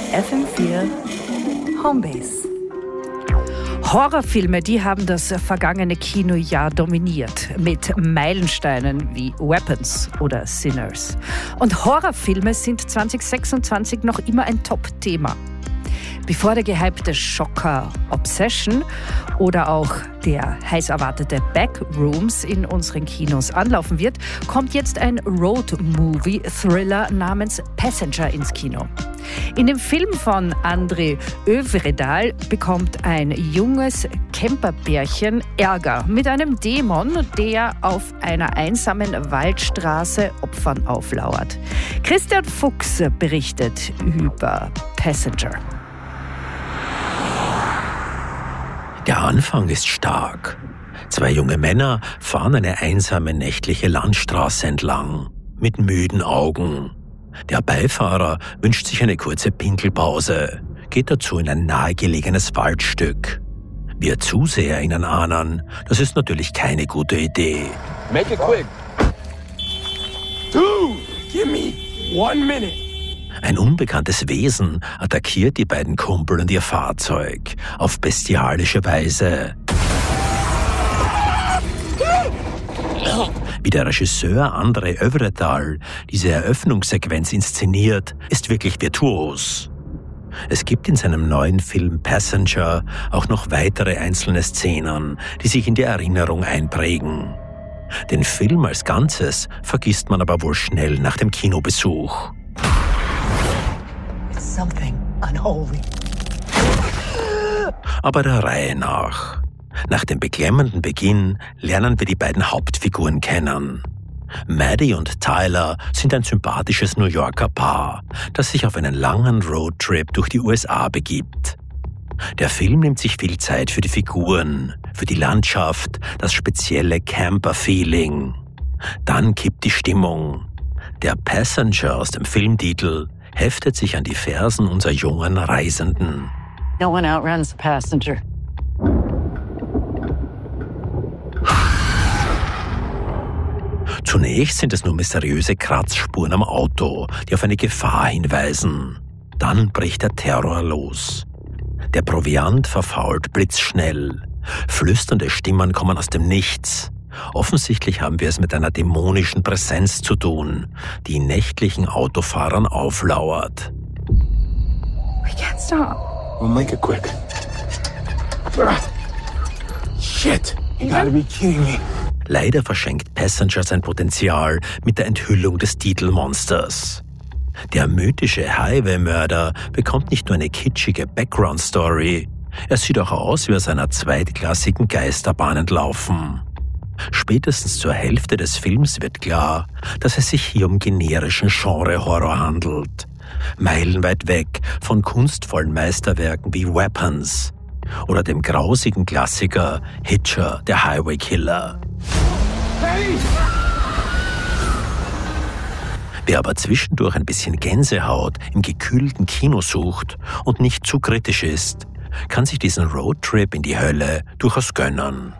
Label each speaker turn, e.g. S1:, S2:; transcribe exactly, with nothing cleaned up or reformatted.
S1: F M vier Homebase.
S2: Horrorfilme, die haben das vergangene Kinojahr dominiert mit Meilensteinen wie Weapons oder Sinners. Und Horrorfilme sind zwanzig sechsundzwanzig noch immer ein Top-Thema. Bevor der gehypte Schocker Obsession oder auch der heiß erwartete Backrooms in unseren Kinos anlaufen wird, kommt jetzt ein Road-Movie-Thriller namens Passenger ins Kino. In dem Film von André Övredal bekommt ein junges Camperpärchen Ärger mit einem Dämon, der auf einer einsamen Waldstraße Opfern auflauert. Christian Fuchs berichtet über Passenger.
S3: Der Anfang ist stark. Zwei junge Männer fahren eine einsame nächtliche Landstraße entlang, mit müden Augen. Der Beifahrer wünscht sich eine kurze Pinkelpause, geht dazu in ein nahegelegenes Waldstück. Wir Zuseher ihnen ahnen, das ist natürlich keine gute Idee.
S4: Make it quick. Two, give me one minute.
S3: Ein unbekanntes Wesen attackiert die beiden Kumpel und ihr Fahrzeug auf bestialische Weise. Wie der Regisseur André Övredal diese Eröffnungssequenz inszeniert, ist wirklich virtuos. Es gibt in seinem neuen Film Passenger auch noch weitere einzelne Szenen, die sich in die Erinnerung einprägen. Den Film als Ganzes vergisst man aber wohl schnell nach dem Kinobesuch.
S1: Something unholy.
S3: Aber der Reihe nach. Nach dem beklemmenden Beginn lernen wir die beiden Hauptfiguren kennen. Maddie und Tyler sind ein sympathisches New Yorker Paar, das sich auf einen langen Roadtrip durch die U S A begibt. Der Film nimmt sich viel Zeit für die Figuren, für die Landschaft, das spezielle Camper-Feeling. Dann kippt die Stimmung. Der Passenger aus dem Filmtitel heftet sich an die Fersen unserer jungen Reisenden.
S5: No one outruns the passenger.
S3: Zunächst sind es nur mysteriöse Kratzspuren am Auto, die auf eine Gefahr hinweisen. Dann bricht der Terror los. Der Proviant verfault blitzschnell. Flüsternde Stimmen kommen aus dem Nichts. Offensichtlich haben wir es mit einer dämonischen Präsenz zu tun, die nächtlichen Autofahrern auflauert.
S1: We can't stop.
S4: We'll make it quick. Shit, you gotta be kidding me.
S3: Leider verschenkt Passenger sein Potenzial mit der Enthüllung des Titelmonsters. Der mythische Highway-Mörder bekommt nicht nur eine kitschige Background-Story, er sieht auch aus wie aus einer zweitklassigen Geisterbahn entlaufen. Spätestens zur Hälfte des Films wird klar, dass es sich hier um generischen Genre-Horror handelt. Meilenweit weg von kunstvollen Meisterwerken wie Weapons oder dem grausigen Klassiker Hitcher, der Highway Killer.
S4: Hey!
S3: Wer aber zwischendurch ein bisschen Gänsehaut im gekühlten Kino sucht und nicht zu kritisch ist, kann sich diesen Roadtrip in die Hölle durchaus gönnen.